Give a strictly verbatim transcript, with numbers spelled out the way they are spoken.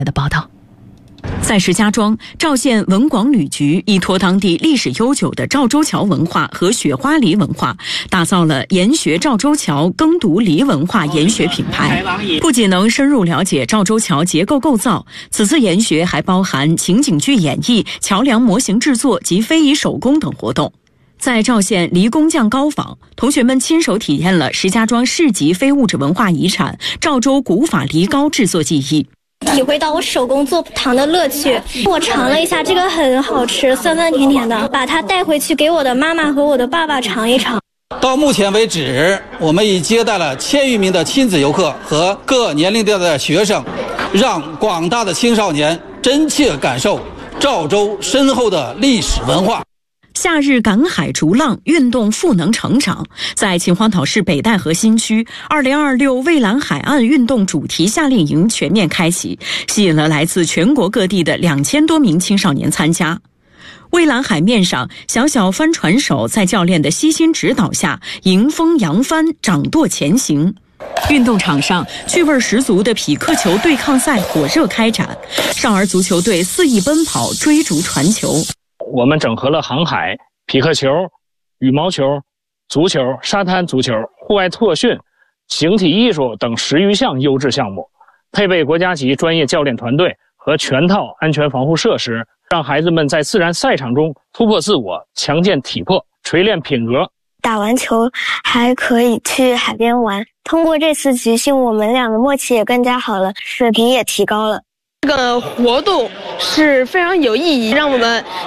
的报道。在石家庄，赵县文广旅局依托当地历史悠久的赵州桥文化和雪花梨文化，打造了研学赵州桥耕读梨文化研学品牌。不仅能深入了解赵州桥结构构造，此次研学还包含情景剧演绎、桥梁模型制作及非遗手工等活动。在赵县梨工匠高坊，同学们亲手体验了石家庄市级非物质文化遗产赵州古法梨膏制作技艺， 体会到我手工做糖的乐趣。我尝了一下，这个很好吃，酸酸甜甜的，把它带回去给我的妈妈和我的爸爸尝一尝。 到目前为止，我们已接待了千余名的亲子游客和各年龄段的学生，让广大的青少年真切感受赵州深厚的历史文化。 夏日赶海逐浪，运动赋能成长。在秦皇岛市北戴河新区，二零二六蔚蓝海岸运动主题夏令营全面开启，吸引了来自全国各地的两千多名青少年参加。蔚蓝海面上，小小帆船手在教练的悉心指导下，迎风扬帆，掌舵前行。运动场上，趣味十足的匹克球对抗赛火热开展，少儿足球队肆意奔跑，追逐传球。 我们整合了航海、匹克球、羽毛球、足球、沙滩足球、户外特训、形体艺术等十余项优质项目，配备国家级专业教练团队和全套安全防护设施，让孩子们在自然赛场中突破自我，强健体魄，锤炼品格。 打完球还可以去海边玩。通过这次集训，我们俩的默契也更加好了，水平也提高了。 这个活动是非常有意义，让我们